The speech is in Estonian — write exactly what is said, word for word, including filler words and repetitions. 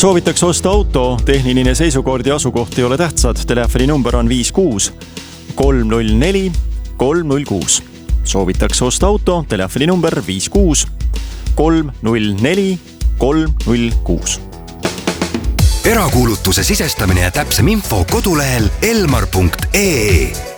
Soovitakse osta auto, tehniline seisukord ja asukoht ei ole tähtsad. Telefoni number on viis kuus kolm null neli kolm null kuus. Soovitakse osta auto, telefoni number viis kuus kolm null neli kolm null kuus. Erakuulutuse sisestamine ja täpsem info kodulehel elmar punkt ee.